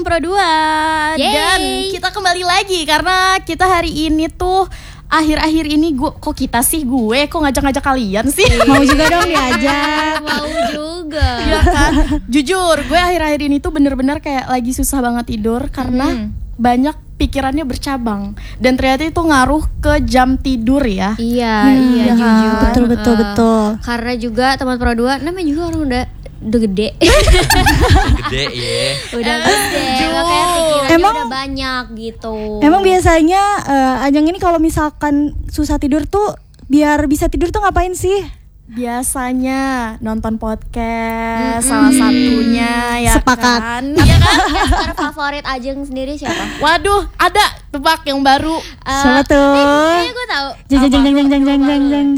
Pro 2. Dan kita kembali lagi karena kita hari ini tuh akhir-akhir ini gue kok ngajak-ngajak kalian sih? Mau juga dong diajak. Mau juga. Iya kan? Jujur, gue akhir-akhir ini tuh bener-bener kayak lagi susah banget tidur karena banyak pikirannya bercabang dan ternyata itu ngaruh ke jam tidur ya. Iya, Betul. jujur. Karena juga teman Pro 2 namanya juga orang udah gede. Gede ya. Udah gede. Makanya pikirannya udah banyak gitu. Emang biasanya Ajeng ini kalau misalkan susah tidur tuh biar bisa tidur tuh ngapain sih? Biasanya nonton podcast salah satunya ya. Sepakat. Kan? Iya kan? Podcaster favorit Ajeng sendiri siapa? Waduh, ada tebak yang baru. Siapa tuh? Kayaknya gue tahu. Jeng.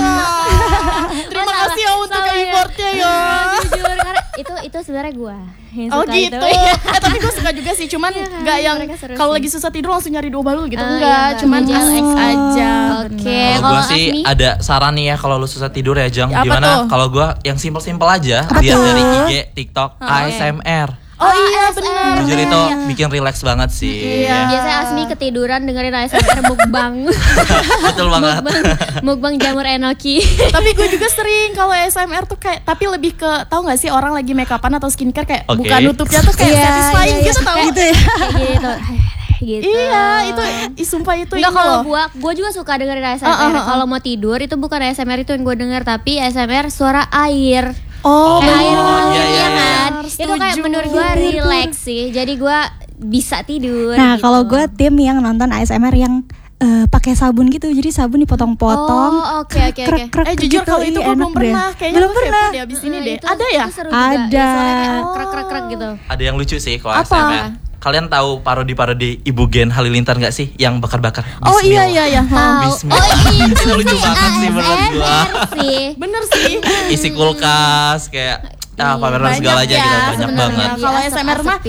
Terima kasih ya untuk importnya ya. Jujur karena itu sebenarnya gue. Oh gitu. Tapi gue suka juga sih, cuman nggak yang kalau lagi susah tidur langsung nyari dua balu gitu, enggak, cuman X aja. Oke, Kalau gue sih ada saran nih ya kalau lu susah tidur ya Jang. Gimana kalau gue yang simpel-simpel aja, lihat dari IG, TikTok, ASMR. Oh iya benar. Jujur itu bikin relax banget sih. Biasanya Asmi ketiduran dengerin ASMR mukbang. Betul banget. Mukbang jamur enoki. Tapi gue juga sering kalau ASMR tuh kayak, tapi lebih ke tahu nggak sih orang lagi make upan atau skincare kayak buka nutupnya tuh kayak satisfying gitu tau gitu ya. Gitu. Iya, itu sumpah itu. Enggak, kalau gua juga suka dengerin ASMR. Kalau mau tidur itu bukan ASMR itu yang gue denger, tapi ASMR suara air. Air kan. Itu kayak menurut gue relax sih. Jadi gue bisa tidur. Nah, gitu. kalau gue tim yang nonton ASMR yang pakai sabun gitu. Jadi sabun dipotong-potong. Oh, oke. Jujur kalau itu gue belum pernah. Kayaknya belum pernah deh abis ini deh. Ada ya? Ada. Krek gitu. Ada yang lucu sih kalau ASMR. Kalian tahu parodi Ibu Gen Halilintar nggak sih yang bakar-bakar? Oh iya. Tahu. Oh itu lucu banget sih menurut gua. Bener sih. Isi kulkas kayak pameran segala aja gitu, banyak banget. Kalau ASMR mah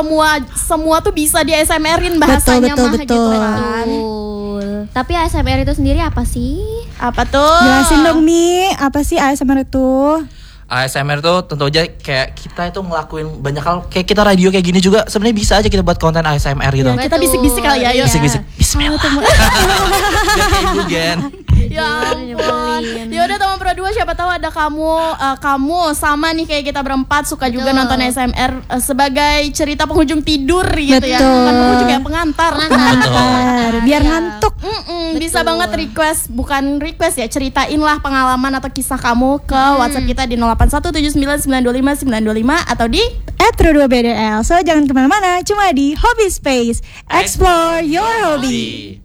semua tuh bisa di ASMR-in bahasanya mah gitu kan. Tapi ASMR itu sendiri apa sih? Apa tuh? Jelasin dong nih, apa sih ASMR itu? ASMR tuh tentu aja kayak kita itu ngelakuin banyak hal, kayak kita radio kayak gini juga sebenarnya bisa aja kita buat konten ASMR gitu. Ya, kita bisik-bisik kali ya, yuk. Bisik-bisik. Bismillah. Biar kayak Ibu Gen. Ya ampun. Ya udah teman Pro 2, siapa tahu ada kamu sama nih kayak kita berempat suka juga nonton ASMR sebagai cerita penghujung tidur gitu ya. Bukan penghujung ya, pengantar. Biar ngantuk. Bisa banget bukan request ya, ceritain lah pengalaman atau kisah kamu ke WhatsApp kita di 081799259925 atau di @pro2bdl. So jangan kemana-mana, cuma di Hobby Space. Explore your hobby.